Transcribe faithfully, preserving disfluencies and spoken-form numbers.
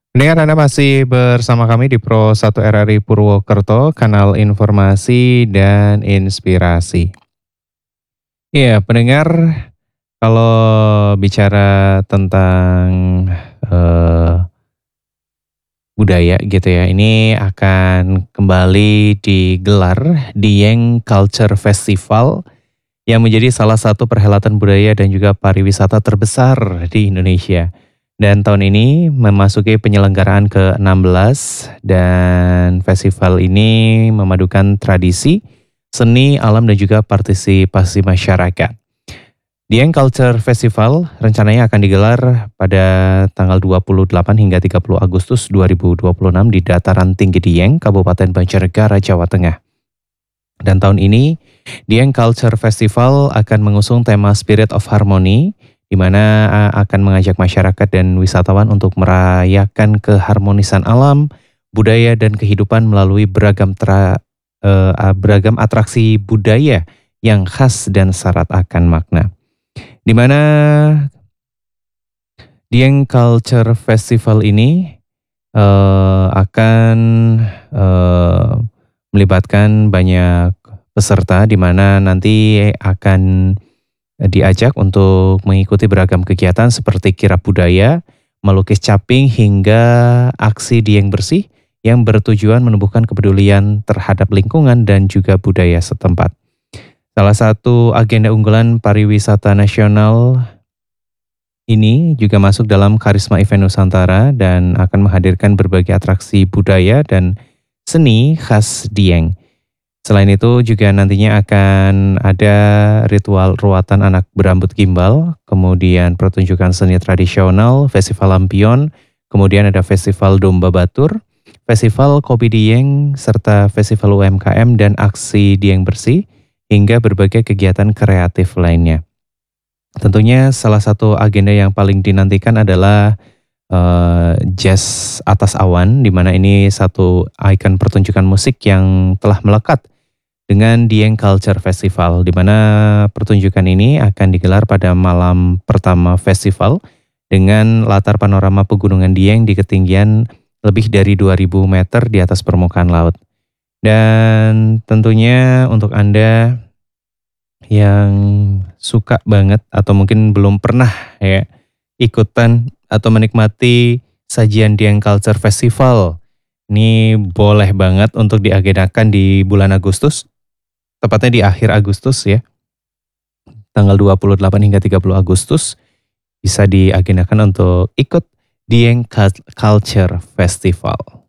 Pendengar Anda masih bersama kami di Pro satu R R I Purwokerto, kanal informasi dan inspirasi. Iya, pendengar, kalau bicara tentang, eee, budaya gitu ya, ini akan kembali digelar Dieng Culture Festival yang menjadi salah satu perhelatan budaya dan juga pariwisata terbesar di Indonesia. Dan tahun ini memasuki penyelenggaraan ke enam belas dan festival ini memadukan tradisi, seni, alam dan juga partisipasi masyarakat. Dieng Culture Festival rencananya akan digelar pada tanggal dua puluh delapan hingga tiga puluh Agustus dua ribu dua puluh enam di Dataran Tinggi Dieng, Kabupaten Banjarnegara, Jawa Tengah. Dan tahun ini, Dieng Culture Festival akan mengusung tema Spirit of Harmony, di mana uh, akan mengajak masyarakat dan wisatawan untuk merayakan keharmonisan alam, budaya, dan kehidupan melalui beragam tra, uh, uh, beragam atraksi budaya yang khas dan syarat akan makna. Di mana Dieng Culture Festival ini uh, akan uh, melibatkan banyak peserta di mana nanti akan diajak untuk mengikuti beragam kegiatan seperti kirab budaya, melukis caping hingga aksi dieng bersih yang bertujuan menumbuhkan kepedulian terhadap lingkungan dan juga budaya setempat. Salah satu agenda unggulan pariwisata nasional ini juga masuk dalam Karisma Event Nusantara dan akan menghadirkan berbagai atraksi budaya dan seni khas Dieng. Selain itu juga nantinya akan ada ritual ruatan anak berambut gimbal, kemudian pertunjukan seni tradisional, festival lampion, kemudian ada festival domba batur, festival kopi Dieng, serta festival U M K M dan aksi Dieng bersih, hingga berbagai kegiatan kreatif lainnya. Tentunya salah satu agenda yang paling dinantikan adalah eh, jazz atas awan, di mana ini satu ikon pertunjukan musik yang telah melekat dengan Dieng Culture Festival, di mana pertunjukan ini akan digelar pada malam pertama festival dengan latar panorama pegunungan Dieng di ketinggian lebih dari dua ribu meter di atas permukaan laut. Dan tentunya untuk Anda yang suka banget atau mungkin belum pernah ya ikutan atau menikmati sajian Dieng Culture Festival, ini boleh banget untuk diagendakan di bulan Agustus, tepatnya di akhir Agustus ya, tanggal dua puluh delapan hingga tiga puluh Agustus bisa diagendakan untuk ikut Dieng Culture Festival.